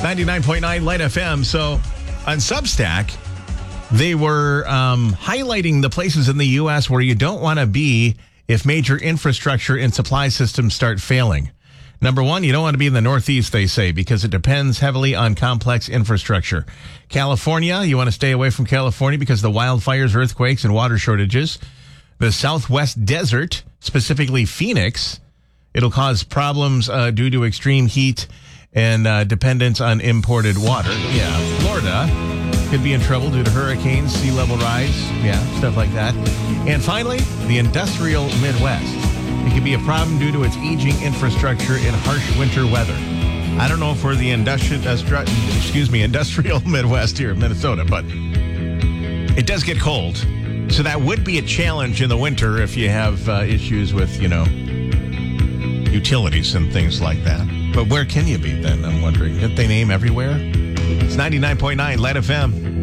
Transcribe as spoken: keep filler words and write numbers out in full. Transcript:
ninety-nine point nine Light F M. So on Substack, they were um, highlighting the places in the U S where you don't want to be if major infrastructure and supply systems start failing. Number one, you don't want to be in the Northeast, they say, because it depends heavily on complex infrastructure. California, you want to stay away from California because of the wildfires, earthquakes, and water shortages. The Southwest desert, specifically Phoenix, it'll cause problems uh, due to extreme heat and uh, dependence on imported water. Yeah, Florida could be in trouble due to hurricanes, sea level rise, yeah, stuff like that. And finally, the industrial Midwest. It could be a problem due to its aging infrastructure and harsh winter weather. I don't know if we're the industrial, excuse me, industrial Midwest here in Minnesota, but it does get cold. So that would be a challenge in the winter if you have uh, issues with, you know, utilities and things like that. But where can you be then, I'm wondering? Didn't they name everywhere? It's ninety-nine point nine Light F M.